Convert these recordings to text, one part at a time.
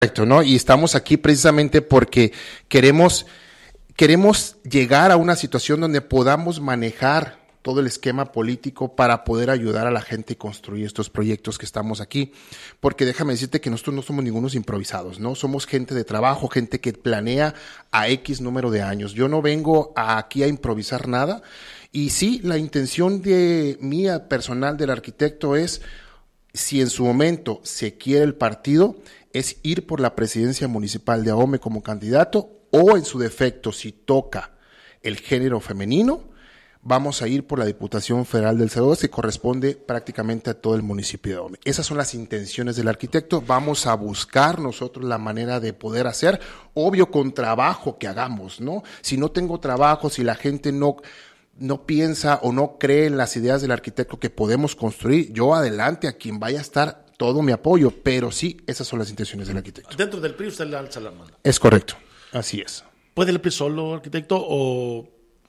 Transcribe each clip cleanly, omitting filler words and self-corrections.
Correcto, ¿no? Y estamos aquí precisamente porque queremos llegar a una situación donde podamos manejar todo el esquema político para poder ayudar a la gente y construir estos proyectos que estamos aquí. Porque déjame decirte que nosotros no somos ningunos improvisados, ¿no? Somos gente de trabajo, gente que planea a X número de años. Yo no vengo aquí a improvisar nada. Y sí, la intención de mía personal del arquitecto es, si en su momento se quiere el partido, es ir por la presidencia municipal de Ahome como candidato, o en su defecto, si toca el género femenino, vamos a ir por la Diputación Federal del CO2, que corresponde prácticamente a todo el municipio de Ahome. Esas son las intenciones del arquitecto. Vamos a buscar nosotros la manera de poder hacer, obvio con trabajo que hagamos, ¿no? Si no tengo trabajo, si la gente no piensa o no cree en las ideas del arquitecto que podemos construir, yo adelante, a quien vaya a estar, todo mi apoyo, pero sí, esas son las intenciones del arquitecto. Dentro del PRI usted le alza la mano. Es correcto, así es. ¿Puede el PRI solo, arquitecto, o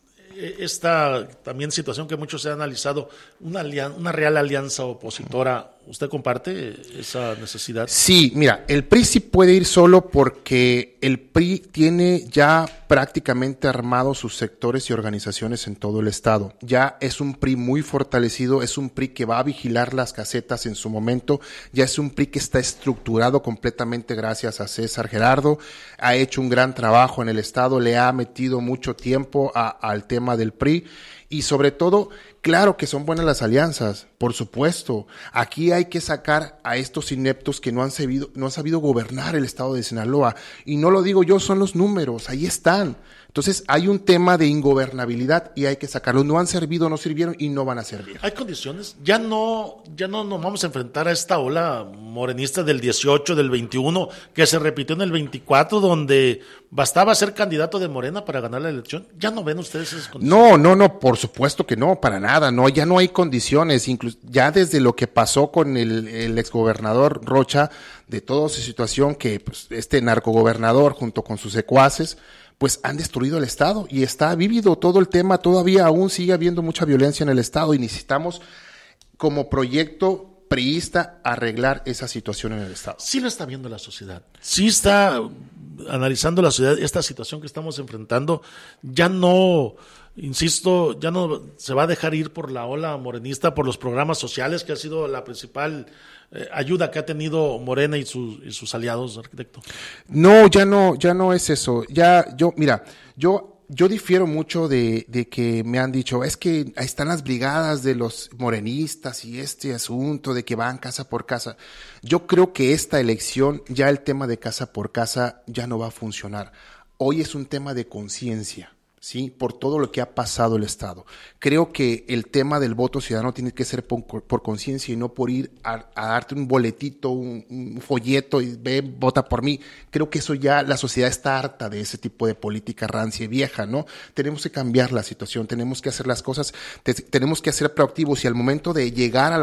esta también situación que muchos se han analizado, una real alianza opositora, usted comparte esa necesidad? Sí, mira, el PRI sí puede ir solo porque el PRI tiene ya prácticamente armados sus sectores y organizaciones en todo el estado. Ya es un PRI muy fortalecido, es un PRI que va a vigilar las casetas en su momento, ya es un PRI que está estructurado completamente gracias a César Gerardo, ha hecho un gran trabajo en el estado, le ha metido mucho tiempo al tema del PRI. Y sobre todo, claro que son buenas las alianzas, por supuesto. Aquí hay que sacar a estos ineptos que no han sabido gobernar el estado de Sinaloa. Y no lo digo yo, son los números, ahí están. Entonces hay un tema de ingobernabilidad y hay que sacarlos. No han servido, no sirvieron y no van a servir. ¿Hay condiciones? Ya no nos vamos a enfrentar a esta ola morenista del 18, del 21, que se repitió en el 24, donde bastaba ser candidato de Morena para ganar la elección. ¿Ya no ven ustedes esas condiciones? No, por supuesto que no, para nada, no, ya no hay condiciones. Ya desde lo que pasó con el exgobernador Rocha, de toda su situación, que pues, este narcogobernador junto con sus secuaces, pues han destruido el estado y está vívido todo el tema, todavía aún sigue habiendo mucha violencia en el estado y necesitamos como proyecto priista arreglar esa situación en el estado. Sí lo está viendo la sociedad, sí está analizando la sociedad esta situación que estamos enfrentando, ya no, insisto, ya no se va a dejar ir por la ola morenista, por los programas sociales, que ha sido la principal ayuda que ha tenido Morena y sus aliados, arquitecto. No, ya no es eso. Yo difiero mucho de que me han dicho, es que ahí están las brigadas de los morenistas y este asunto de que van casa por casa. Yo creo que esta elección, ya el tema de casa por casa ya no va a funcionar. Hoy es un tema de conciencia, ¿sí? Por todo lo que ha pasado el Estado. Creo que el tema del voto ciudadano tiene que ser por conciencia y no por ir a darte un boletito, un folleto y ve, vota por mí. Creo que eso ya, la sociedad está harta de ese tipo de política rancia y vieja, ¿no? Tenemos que cambiar la situación, tenemos que hacer las cosas, tenemos que ser proactivos y al momento de llegar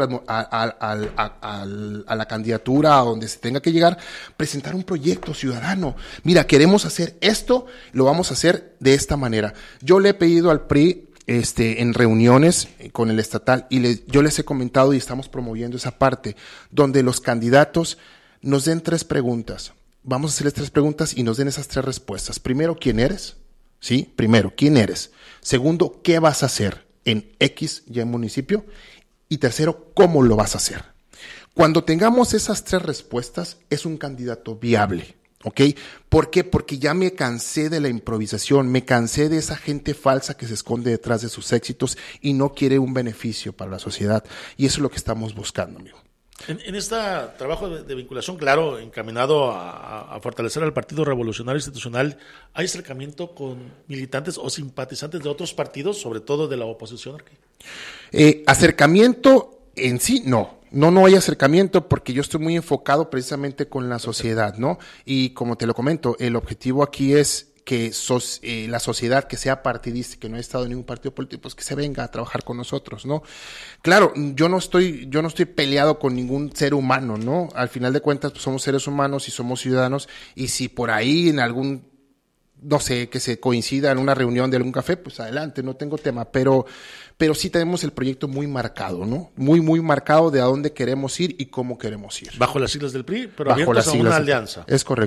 a la candidatura, a donde se tenga que llegar, presentar un proyecto ciudadano. Mira, queremos hacer esto, lo vamos a hacer de esta manera. Yo le he pedido al PRI en reuniones con el estatal y yo les he comentado y estamos promoviendo esa parte donde los candidatos nos den 3 preguntas. Vamos a hacerles 3 preguntas y nos den esas 3 respuestas. Primero, ¿quién eres? ¿Sí? Primero, ¿quién eres? Segundo, ¿qué vas a hacer en X y en municipio? Y tercero, ¿cómo lo vas a hacer? Cuando tengamos esas 3 respuestas, es un candidato viable. ¿Ok? ¿Por qué? Porque ya me cansé de la improvisación, me cansé de esa gente falsa que se esconde detrás de sus éxitos y no quiere un beneficio para la sociedad. Y eso es lo que estamos buscando, amigo. En este trabajo de vinculación, claro, encaminado a fortalecer al Partido Revolucionario Institucional, ¿hay acercamiento con militantes o simpatizantes de otros partidos, sobre todo de la oposición? Acercamiento en sí, no. No hay acercamiento porque yo estoy muy enfocado precisamente con la sociedad, ¿no? Y como te lo comento, el objetivo aquí es que la sociedad que sea partidista, que no haya estado en ningún partido político, pues que se venga a trabajar con nosotros, ¿no? Claro, yo no estoy peleado con ningún ser humano, ¿no? Al final de cuentas, pues somos seres humanos y somos ciudadanos, y si por ahí en algún, no sé, que se coincida en una reunión de algún café, pues adelante, no tengo tema, pero sí tenemos el proyecto muy marcado, ¿no? Muy, muy marcado de a dónde queremos ir y cómo queremos ir. Bajo las siglas del PRI, pero abiertos a una alianza. Es correcto.